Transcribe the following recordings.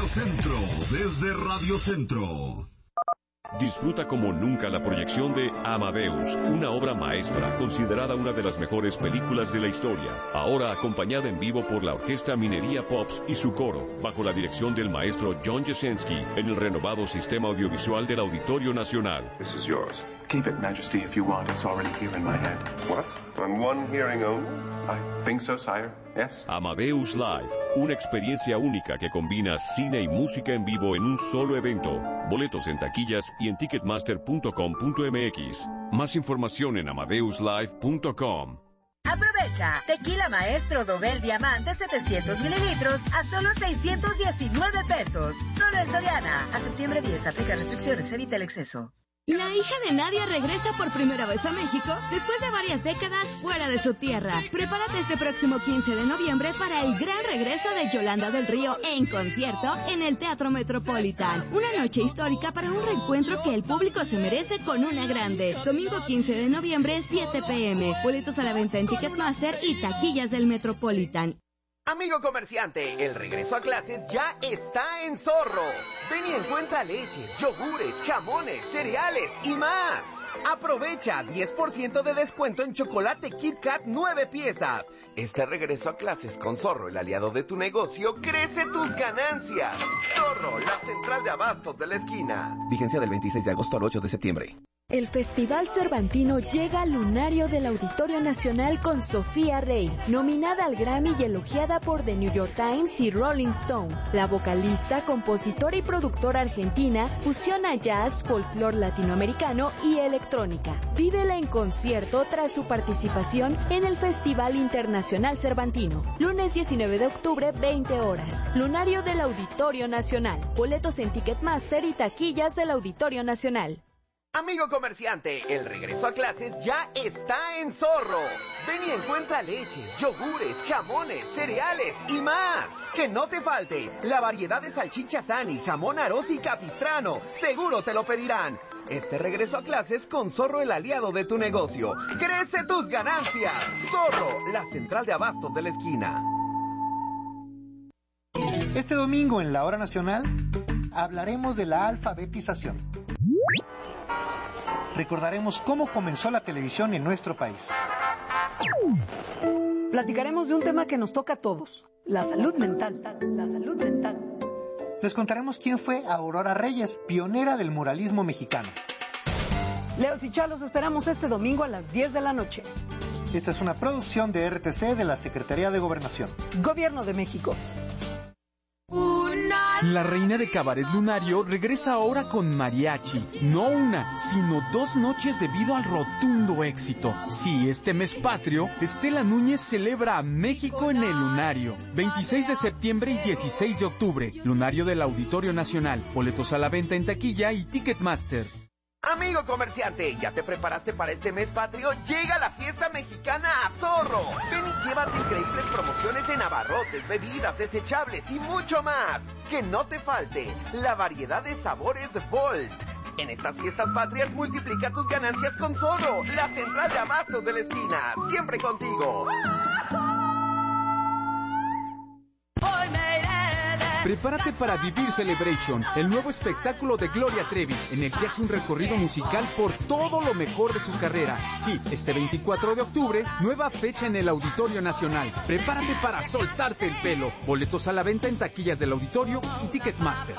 Centro, desde Radio Centro. Disfruta como nunca la proyección de Amadeus, una obra maestra considerada una de las mejores películas de la historia. Ahora acompañada en vivo por la Orquesta Minería Pops y su coro, bajo la dirección del maestro John Jasenski, en el renovado sistema audiovisual del Auditorio Nacional. This is yours. Keep it, Majesty, if you want. It's already here in my head. What? On one hearing only? I think so, sire. Yes. Amadeus Live, una experiencia única que combina cine y música en vivo en un solo evento. Boletos en taquillas y en ticketmaster.com.mx. Más información en amadeuslive.com. Aprovecha, Tequila Maestro Dobel Diamante 700 mililitros a solo 619 pesos. Solo en Soriana. A septiembre 10, aplica restricciones, evita el exceso. La hija de Nadia regresa por primera vez a México después de varias décadas fuera de su tierra. Prepárate este próximo 15 de noviembre para el gran regreso de Yolanda del Río en concierto en el Teatro Metropolitan. Una noche histórica para un reencuentro que el público se merece con una grande. Domingo 15 de noviembre, 7 p.m. Boletos a la venta en Ticketmaster y taquillas del Metropolitan. Amigo comerciante, el regreso a clases ya está en Zorro. Ven y encuentra leche, yogures, jamones, cereales y más. Aprovecha 10% de descuento en chocolate Kit Kat 9 piezas. Este regreso a clases con Zorro, el aliado de tu negocio, crece tus ganancias. Zorro, la central de abastos de la esquina. Vigencia del 26 de agosto al 8 de septiembre. El Festival Cervantino llega al lunario del Auditorio Nacional con Sofía Rey, nominada al Grammy y elogiada por The New York Times y Rolling Stone. La vocalista, compositora y productora argentina fusiona jazz, folclore latinoamericano y electrónica. Vívela en concierto tras su participación en el Festival Internacional Cervantino. Lunes 19 de octubre, 20 horas. Lunario del Auditorio Nacional. Boletos en Ticketmaster y taquillas del Auditorio Nacional. Amigo comerciante, el regreso a clases ya está en Zorro. Ven y encuentra leche, yogures, jamones, cereales y más. Que no te falte la variedad de salchichas Ani, jamón Aroz y Capistrano. Seguro te lo pedirán. Este regreso a clases con Zorro, el aliado de tu negocio. ¡Crece tus ganancias! Zorro, la central de abastos de la esquina. Este domingo en la Hora Nacional hablaremos de la alfabetización. Recordaremos cómo comenzó la televisión en nuestro país. Platicaremos de un tema que nos toca a todos, la salud mental. La salud mental. Les contaremos quién fue Aurora Reyes, pionera del muralismo mexicano. Leos y Chalos esperamos este domingo a las 10 de la noche. Esta es una producción de RTC de la Secretaría de Gobernación. Gobierno de México. La reina de Cabaret Lunario regresa ahora con mariachi. No una, sino 2 noches debido al rotundo éxito. Sí, este mes patrio, Estela Núñez celebra a México en el Lunario. 26 de septiembre y 16 de octubre. Lunario del Auditorio Nacional. Boletos a la venta en taquilla y Ticketmaster. Amigo comerciante, ¿ya te preparaste para este mes patrio? Llega la fiesta mexicana a Zorro. Ven y llévate increíbles promociones en abarrotes, bebidas, desechables y mucho más. Que no te falte la variedad de sabores Volt. En estas fiestas patrias multiplica tus ganancias con Zorro, la central de abastos de la esquina. Siempre contigo. Prepárate para Vivir Celebration, el nuevo espectáculo de Gloria Trevi, en el que hace un recorrido musical por todo lo mejor de su carrera. Sí, este 24 de octubre, nueva fecha en el Auditorio Nacional. Prepárate para soltarte el pelo. Boletos a la venta en taquillas del Auditorio y Ticketmaster.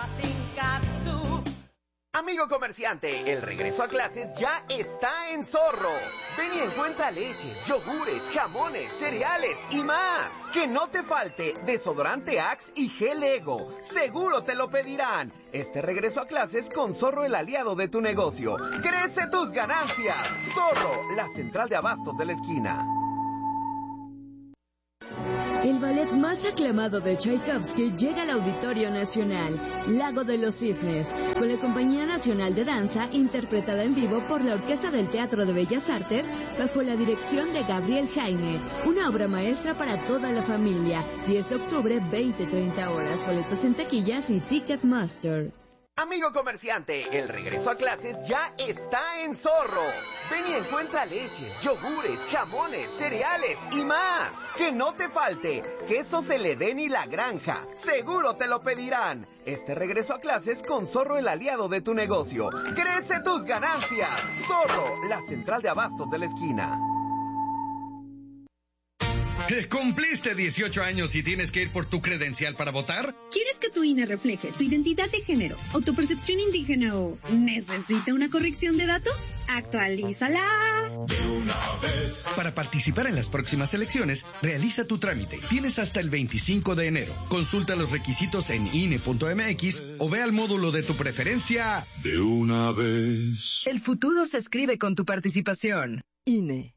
Amigo comerciante, el regreso a clases ya está en Zorro. Ven y encuentra leche, yogures, jamones, cereales y más. Que no te falte desodorante Axe y gel Ego. Seguro te lo pedirán. Este regreso a clases con Zorro, el aliado de tu negocio. ¡Crece tus ganancias! Zorro, la central de abastos de la esquina. El ballet más aclamado de Tchaikovsky llega al Auditorio Nacional, Lago de los Cisnes, con la Compañía Nacional de Danza, interpretada en vivo por la Orquesta del Teatro de Bellas Artes, bajo la dirección de Gabriel Jaime. Una obra maestra para toda la familia. 10 de octubre, 20-30 horas. Boletos en taquillas y Ticketmaster. Amigo comerciante, el regreso a clases ya está en Zorro. Ven y encuentra leches, yogures, jamones, cereales y más. Que no te falte queso Celedén y La Granja. Seguro te lo pedirán. Este regreso a clases con Zorro, el aliado de tu negocio. ¡Crece tus ganancias! Zorro, la central de abastos de la esquina. ¿Cumpliste 18 años y tienes que ir por tu credencial para votar? ¿Quieres que tu INE refleje tu identidad de género o tu percepción indígena o necesita una corrección de datos? ¡Actualízala! De una vez. Para participar en las próximas elecciones, realiza tu trámite. Tienes hasta el 25 de enero. Consulta los requisitos en INE.mx o ve al módulo de tu preferencia. De una vez. El futuro se escribe con tu participación. INE.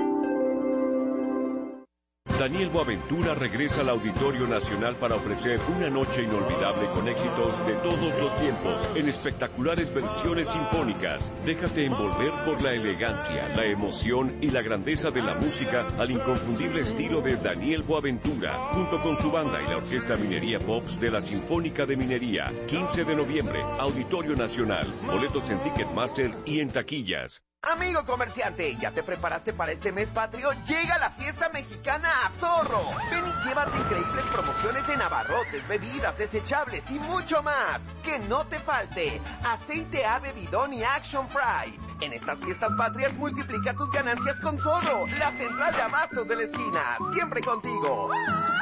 Daniel Boaventura regresa al Auditorio Nacional para ofrecer una noche inolvidable con éxitos de todos los tiempos en espectaculares versiones sinfónicas. Déjate envolver por la elegancia, la emoción y la grandeza de la música al inconfundible estilo de Daniel Boaventura, junto con su banda y la Orquesta Minería Pops de la Sinfónica de Minería. 15 de noviembre, Auditorio Nacional. Boletos en Ticketmaster y en taquillas. Amigo comerciante, ¿ya te preparaste para este mes patrio? Llega la fiesta mexicana a Zorro. Ven y llévate increíbles promociones en abarrotes, bebidas, desechables y mucho más. Que no te falte aceite ave bidón y Action Fry. En estas fiestas patrias multiplica tus ganancias con Zorro, la central de abastos de la esquina. Siempre contigo.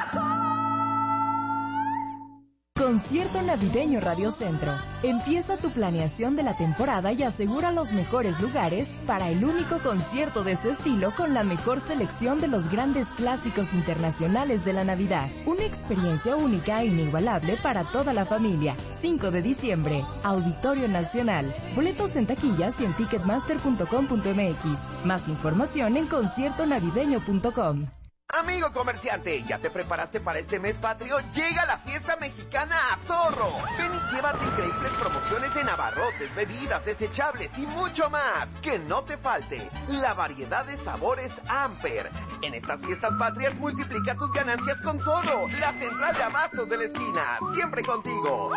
Concierto Navideño Radio Centro. Empieza tu planeación de la temporada y asegura los mejores lugares para el único concierto de su estilo con la mejor selección de los grandes clásicos internacionales de la Navidad. Una experiencia única e inigualable para toda la familia. 5 de diciembre, Auditorio Nacional. Boletos en taquillas y en ticketmaster.com.mx. Más información en conciertonavideño.com. Amigo comerciante, ¿ya te preparaste para este mes patrio? Llega la fiesta mexicana a Zorro. Ven y llévate increíbles promociones en abarrotes, bebidas, desechables y mucho más. Que no te falte la variedad de sabores Amper. En estas fiestas patrias multiplica tus ganancias con Zorro, la central de abastos de la esquina. Siempre contigo.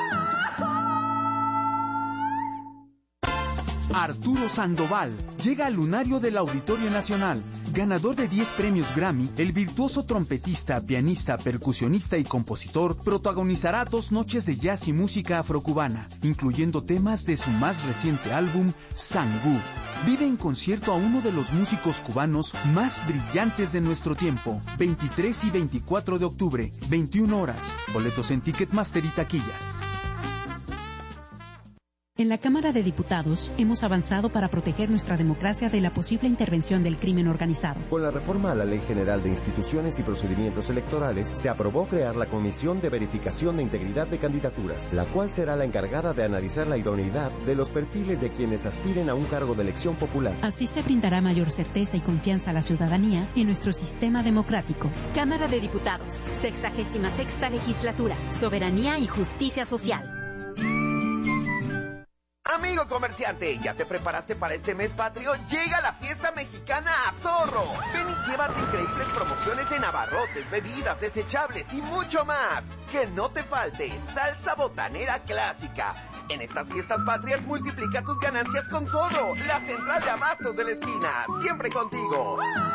Arturo Sandoval llega al lunario del Auditorio Nacional. Ganador de 10 premios Grammy, el virtuoso trompetista, pianista, percusionista y compositor protagonizará 2 noches de jazz y música afrocubana, incluyendo temas de su más reciente álbum, Sangú. Vive en concierto a uno de los músicos cubanos más brillantes de nuestro tiempo. 23 y 24 de octubre, 21 horas. Boletos en Ticketmaster y taquillas. En la Cámara de Diputados hemos avanzado para proteger nuestra democracia de la posible intervención del crimen organizado. Con la reforma a la Ley General de Instituciones y Procedimientos Electorales, se aprobó crear la Comisión de Verificación de Integridad de Candidaturas, la cual será la encargada de analizar la idoneidad de los perfiles de quienes aspiren a un cargo de elección popular. Así se brindará mayor certeza y confianza a la ciudadanía en nuestro sistema democrático. Cámara de Diputados, 66ª Legislatura, Soberanía y Justicia Social. Amigo comerciante, ¿ya te preparaste para este mes patrio? Llega la fiesta mexicana a Zorro. Ven y llévate increíbles promociones en abarrotes, bebidas, desechables y mucho más. Que no te falte salsa botanera clásica. En estas fiestas patrias multiplica tus ganancias con Zorro, la central de abastos de la esquina. Siempre contigo.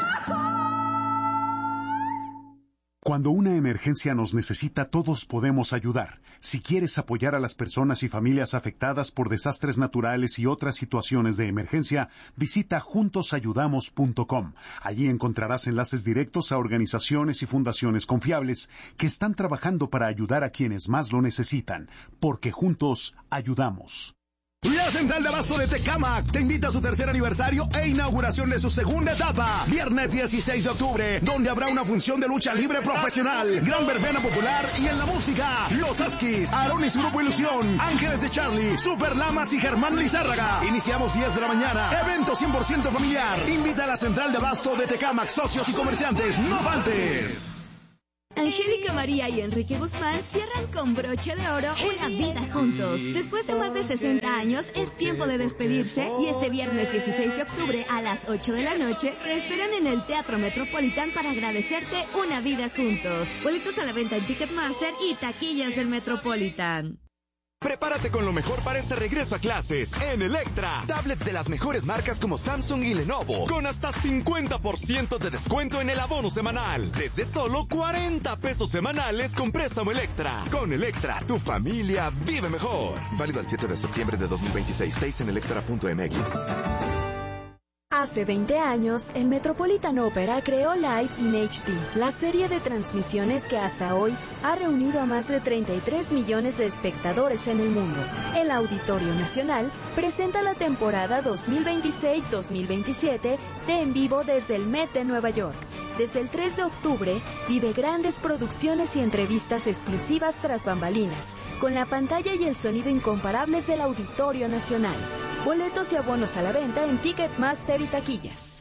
Cuando una emergencia nos necesita, todos podemos ayudar. Si quieres apoyar a las personas y familias afectadas por desastres naturales y otras situaciones de emergencia, visita juntosayudamos.com. Allí encontrarás enlaces directos a organizaciones y fundaciones confiables que están trabajando para ayudar a quienes más lo necesitan, porque juntos ayudamos. La Central de Abasto de Tecámac te invita a su 3er aniversario e inauguración de su segunda etapa, viernes 16 de octubre, donde habrá una función de lucha libre profesional, gran verbena popular y en la música, Los Askis, Aarón y su grupo Ilusión, Ángeles de Charlie, Super Lamas y Germán Lizárraga. Iniciamos 10 de la mañana, evento 100% familiar. Invita a la Central de Abasto de Tecámac, socios y comerciantes, no faltes. Angélica María y Enrique Guzmán cierran con broche de oro una vida juntos. Después de más de 60 años, es tiempo de despedirse y este viernes 16 de octubre a las 8 de la noche te esperan en el Teatro Metropolitan para agradecerte una vida juntos. Boletos a la venta en Ticketmaster y taquillas del Metropolitan. Prepárate con lo mejor para este regreso a clases en Electra. Tablets de las mejores marcas como Samsung y Lenovo, con hasta 50% de descuento en el abono semanal. Desde solo 40 pesos semanales con préstamo Electra. Con Electra, tu familia vive mejor. Válido el 7 de septiembre de 2026. Stays en electra.mx. Hace 20 años, el Metropolitan Opera creó Live in HD, la serie de transmisiones que hasta hoy ha reunido a más de 33 millones de espectadores en el mundo. El Auditorio Nacional presenta la temporada 2026-2027 de En Vivo desde el Met de Nueva York. Desde el 3 de octubre, vive grandes producciones y entrevistas exclusivas tras bambalinas, con la pantalla y el sonido incomparables del Auditorio Nacional. Boletos y abonos a la venta en Ticketmaster y taquillas.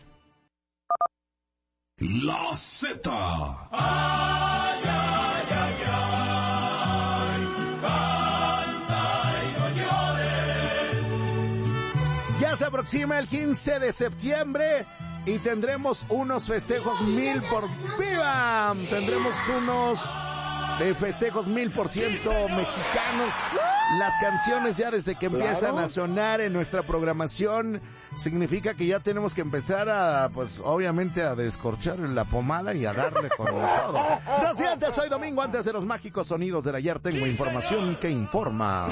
La Z. Ay, ay, ay, ay, canta y no llores. Ya se aproxima el 15 de septiembre y tendremos unos festejos 1000 por ¡Viva! Tendremos unos festejos 1000% mexicanos. Las canciones ya desde que empiezan a sonar en nuestra programación significa que ya tenemos que empezar a, pues obviamente a descorchar la pomada y a darle con todo. No sé, antes, hoy domingo, antes de los mágicos sonidos del ayer, tengo información que informa.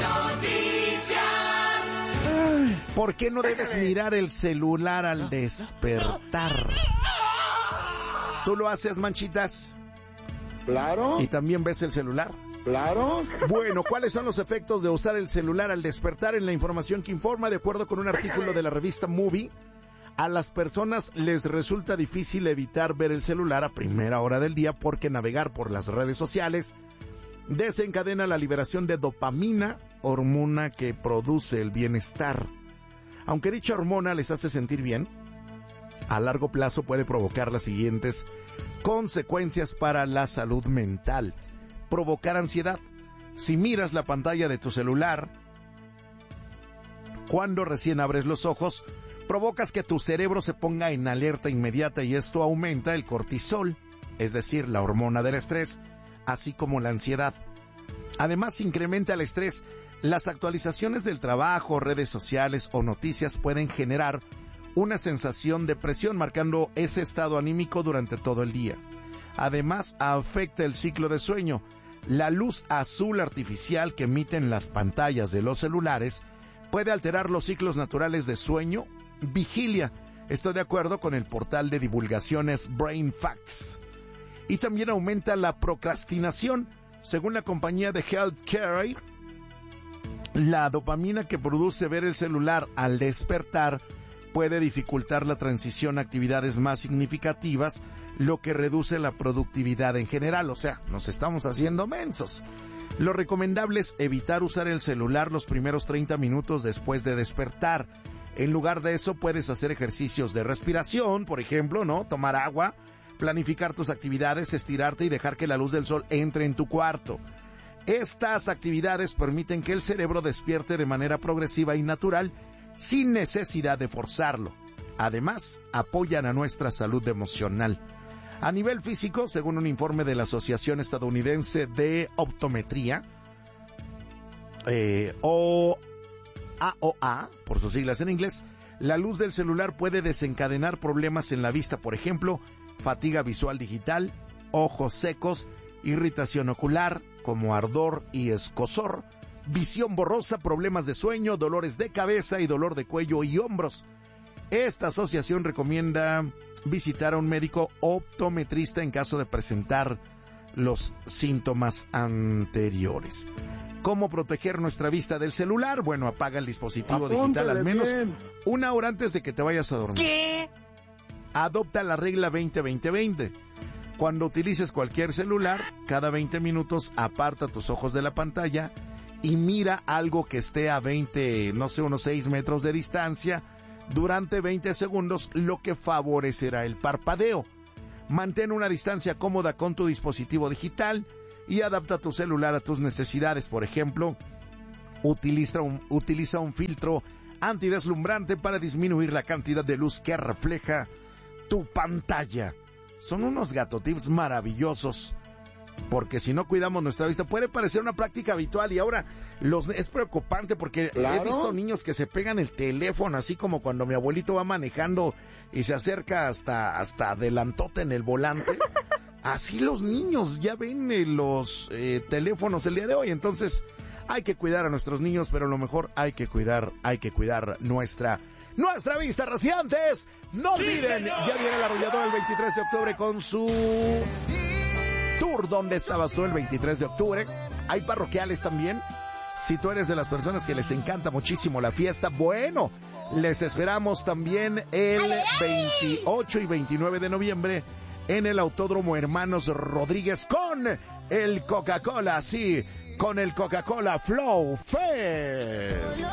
¿Por qué no debes mirar el celular al despertar? ¿Tú lo haces, Manchitas? Claro. ¿Y también ves el celular? Claro. Bueno, ¿cuáles son los efectos de usar el celular al despertar? En la información que informa, de acuerdo con un artículo de la revista Movie, a las personas les resulta difícil evitar ver el celular a primera hora del día porque navegar por las redes sociales desencadena la liberación de dopamina, hormona que produce el bienestar. Aunque dicha hormona les hace sentir bien, a largo plazo puede provocar las siguientes consecuencias para la salud mental. Provocar ansiedad. Si miras la pantalla de tu celular cuando recién abres los ojos, provocas que tu cerebro se ponga en alerta inmediata y esto aumenta el cortisol, es decir, la hormona del estrés, así como la ansiedad. Además, incrementa el estrés. Las actualizaciones del trabajo, redes sociales o noticias pueden generar una sensación de presión, marcando ese estado anímico durante todo el día. Además, afecta el ciclo de sueño. La luz azul artificial que emiten las pantallas de los celulares puede alterar los ciclos naturales de sueño, vigilia. Estoy de acuerdo con el portal de divulgaciones Brain Facts. Y también aumenta la procrastinación. Según la compañía de Healthcare, la dopamina que produce ver el celular al despertar puede dificultar la transición a actividades más significativas, lo que reduce la productividad en general. O sea, nos estamos haciendo mensos. Lo recomendable es evitar usar el celular los primeros 30 minutos después de despertar. En lugar de eso, puedes hacer ejercicios de respiración, por ejemplo, ¿no? Tomar agua, planificar tus actividades, estirarte y dejar que la luz del sol entre en tu cuarto. Estas actividades permiten que el cerebro despierte de manera progresiva y natural, sin necesidad de forzarlo. Además, apoyan a nuestra salud emocional. A nivel físico, según un informe de la Asociación Estadounidense de Optometría, AOA, por sus siglas en inglés, la luz del celular puede desencadenar problemas en la vista, por ejemplo, fatiga visual digital, ojos secos, irritación ocular, como ardor y escozor, visión borrosa, problemas de sueño, dolores de cabeza y dolor de cuello y hombros. Esta asociación recomienda visitar a un médico optometrista en caso de presentar los síntomas anteriores. ¿Cómo proteger nuestra vista del celular? Bueno, apaga el dispositivo digital al menos una hora antes de que te vayas a dormir. ¿Qué? Adopta la regla 20-20-20. Cuando utilices cualquier celular, cada 20 minutos aparta tus ojos de la pantalla y mira algo que esté a unos 6 metros de distancia durante 20 segundos, lo que favorecerá el parpadeo. Mantén una distancia cómoda con tu dispositivo digital y adapta tu celular a tus necesidades. Por ejemplo, utiliza un filtro antideslumbrante para disminuir la cantidad de luz que refleja tu pantalla. Son unos gato tips maravillosos porque si no cuidamos nuestra vista, puede parecer una práctica habitual y ahora es preocupante porque he visto niños que se pegan el teléfono, así como cuando mi abuelito va manejando y se acerca hasta adelantote en el volante. Así los niños ya ven los teléfonos el día de hoy, entonces hay que cuidar a nuestros niños, pero lo mejor hay que cuidar nuestra vista, recientes. No olviden, ya viene el Arrollador el 23 de octubre con su tour. ¿Dónde estabas tú el 23 de octubre? Hay parroquiales también. Si tú eres de las personas que les encanta muchísimo la fiesta, bueno, les esperamos también el 28 y 29 de noviembre en el Autódromo Hermanos Rodríguez con el Coca-Cola, sí, con el Coca-Cola Flow Fest.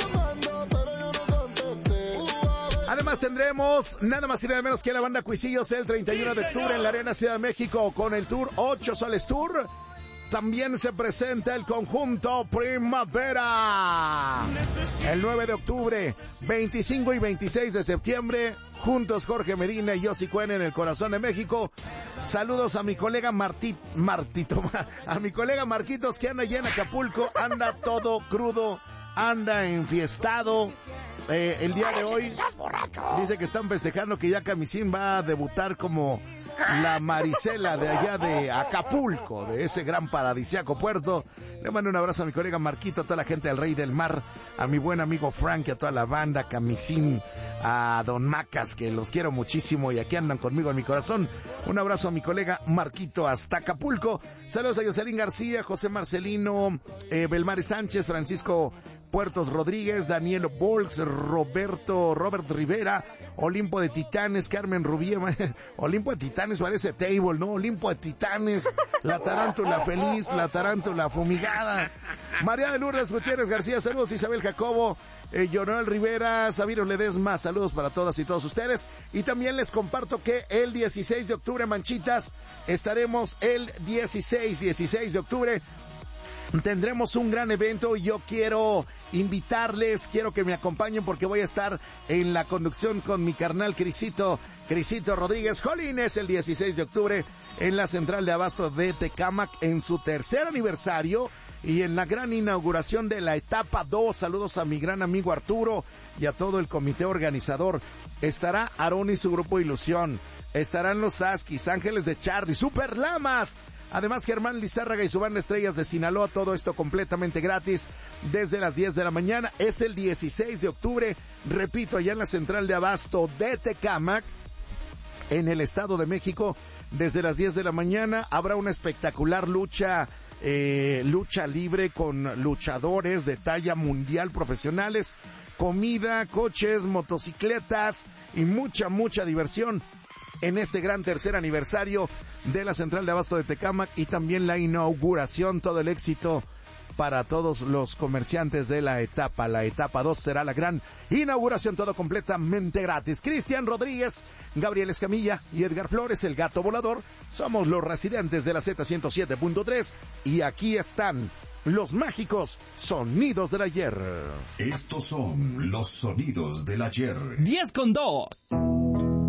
Además tendremos nada más y nada menos que la banda Cuisillos el 31 de octubre en la Arena Ciudad de México con el tour 8 Soles Tour. También se presenta el conjunto Primavera. El 9 de octubre, 25 y 26 de septiembre, juntos Jorge Medina y Yossi Cuen en el corazón de México. Saludos a mi colega a mi colega Marquitos, que anda allá en Acapulco, anda todo crudo, anda enfiestado. El día de hoy dice que están festejando que ya Camisín va a debutar como la Marisela de allá de Acapulco, de ese gran paradisíaco puerto. Le mando un abrazo a mi colega Marquito, a toda la gente del Rey del Mar, a mi buen amigo Frank, a toda la banda, Camisín, a Don Macas, que los quiero muchísimo y aquí andan conmigo en mi corazón. Un abrazo a mi colega Marquito hasta Acapulco. Saludos a Jocelyn García, José Marcelino, Belmare Sánchez, Francisco Puertos Rodríguez, Daniel Volks, Robert Rivera, Olimpo de Titanes, Carmen Rubí, Olimpo de Titanes parece table, ¿no? Olimpo de Titanes, la tarántula feliz, la tarántula fumigada, María de Lourdes Gutiérrez García, saludos Isabel Jacobo, Jonel Rivera, Sabiro Ledesma, saludos para todas y todos ustedes. Y también les comparto que el 16 de octubre, Manchitas, estaremos el 16 de octubre. Tendremos un gran evento y yo quiero invitarles, quiero que me acompañen porque voy a estar en la conducción con mi carnal Crisito Rodríguez Jolines el 16 de octubre en la central de abasto de Tecámac en su tercer aniversario y en la gran inauguración de la etapa 2. Saludos a mi gran amigo Arturo y a todo el comité organizador. Estará Aarón y su grupo Ilusión, estarán los Askis, Ángeles de Charlie, Super Lamas. Además, Germán Lizárraga y su banda Estrellas de Sinaloa, todo esto completamente gratis desde las 10 de la mañana. Es el 16 de octubre, repito, allá en la central de abasto de Tecámac, en el Estado de México, desde las 10 de la mañana. Habrá una espectacular lucha libre con luchadores de talla mundial profesionales, comida, coches, motocicletas y mucha diversión en este gran tercer aniversario de la central de abasto de Tecámac y también la inauguración, todo el éxito para todos los comerciantes de la etapa. La etapa 2 será la gran inauguración, todo completamente gratis. Cristian Rodríguez, Gabriel Escamilla y Edgar Flores, el Gato Volador, somos los residentes de la Z107.3 y aquí están los mágicos sonidos del ayer. Estos son los sonidos del ayer. 10 con 2.